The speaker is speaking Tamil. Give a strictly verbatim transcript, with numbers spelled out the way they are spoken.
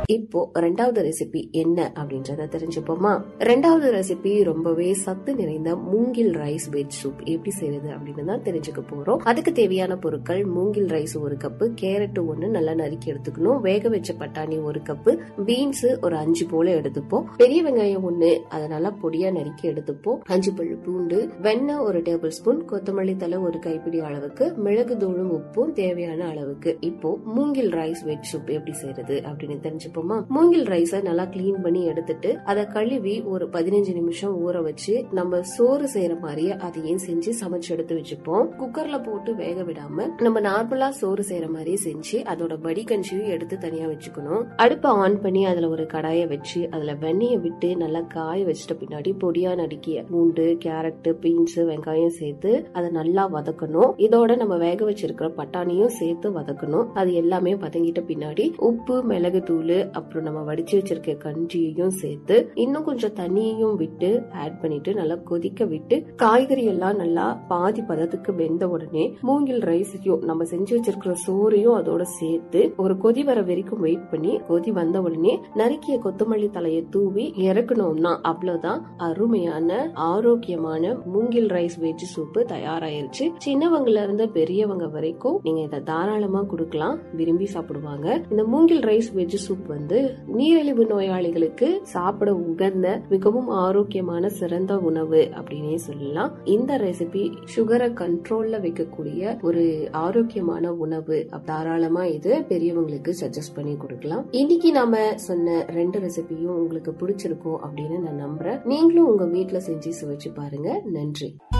இப்போ ரெண்டாவது ரெசிபி என்ன அப்படின்றத தெரிஞ்சுப்போமா? ரெண்டாவது ரெசிபி ரொம்பவே சத்து நிறைந்த மூங்கில் ரைஸ் வெஜ் சூப் எப்படி செய்யறது அப்படின்னு தான் தெரிஞ்சுக்க போறோம். அதுக்கு தேவையான பொருட்கள்: மூங்கில் ரைஸ் ஒரு கப்பு, கேரட் ஒண்ணு நல்லா நறுக்கி எடுத்துக்கணும், வேக வச்ச பட்டாணி ஒரு கப்பு, பீன்ஸ் ஒரு அஞ்சு போல எடுத்துப்போம், பெரிய வெங்காயம் ஒண்ணு அதை நல்லா பொடியா நறுக்கி எடுத்துப்போம், அஞ்சு பல்லு பூண்டு, வெண்ணெய் ஒரு டேபிள் ஸ்பூன், கொத்தமல்லி தலை ஒரு கைப்பிடி அளவுக்கு, மிளகு தூளும் உப்பும் தேவையான அளவுக்கு. இப்போ மூங்கில் ரைஸ் வெஜ் சூப் எப்படி செய்யறது அப்படின்னு தெரிஞ்சுப்போமா? மூங்கில் ரைஸ நல்லா கிளீன் பண்ணி எடுத்துட்டு அதை கழுவி ஒரு பதினஞ்சு நிமிஷம் ஊற வச்சு நம்ம சோறு செய்யற மாதிரியே அதையும் செஞ்சு சமைச்சு எடுத்து வச்சுப்போம். குக்கர்ல போட்டு வேக விடாம நம்ம நார்மலா சோறு செய்யற மாதிரியே செஞ்சு அதோட வடி கஞ்சியும் எடுத்து தனியா வச்சுக்கணும். அடுப்பை ஆன் பண்ணி அதுல ஒரு கடாய வச்சு அதுல வெண்ணெயை விட்டு நல்லா காய வச்சிட்ட பின்னாடி பொடியா நறுக்கிய பூண்டு, கேரட், பீன்ஸ், வெங்காயம் சேர்த்து அதை நல்லா வதக்கணும். இதோட நம்ம வேக வச்சிருக்கிற பட்டாணியும் சேர்த்து வதக்கணும். அது எல்லாமே வதங்கிட்ட பின்னாடி உப்பு, மிளகு தூள், அப்புறம் நம்ம வடிச்சு வச்சிருக்க கஞ்சியையும் சேர்த்து இன்னும் கொஞ்சம் தண்ணியையும் விட்டு ஆட் பண்ணிட்டு நல்லா கொதிக்க விட்டு காய்கறி எல்லாம் நல்லா பாதி பதத்துக்கு வெந்த உடனே மூங்கில் ரைஸையும் நம்ம செஞ்சு வச்சிருக்கிற சோறையும் அதோட சேர்த்து ஒரு கொதி வர வரைக்கும் வெயிட் பண்ணி கொதி வந்த உடனே நறுக்கிய கொத்தமல்லி தலையை தூவி இறக்கணும்னா அவ்வளவுதான் அருமையான ஆரோக்கியமான மூங்கில் ரைஸ் வெஜ் சூப்பு தயாராயிருச்சு. சின்னவங்கல இருந்து பெரியவங்க வரைக்கும் நீங்க இதை தாராளமா கொடுக்கலாம், விரும்பி சாப்பிடுவாங்க. இந்த மூங்கில் ரைஸ் வெஜ் சூப் வந்து நீரிழிவு நோயாளிகளுக்கு சாப்பிட உகந்த மிகவும் ஆரோக்கியமான சிறந்த உணவு அப்படின்னே சொல்லலாம். இந்த ரெசிபி சுகரை கண்ட்ரோல்ல வைக்கக்கூடிய ஒரு ஆரோக்கியமான உணவு. தாராளமா இது பெரியவங்களுக்கு சஜஸ்ட் பண்ணி கொடுக்கலாம். இன்னைக்கு நாம சொன்ன ரெண்டு ரெசிபியும் உங்களுக்கு பிடிச்சிருக்கும் அப்படின்னு நான் நம்புறேன். நீங்களும் உங்க வீட்டுல செஞ்சு சுவைச்சு பாருங்க. நன்றி.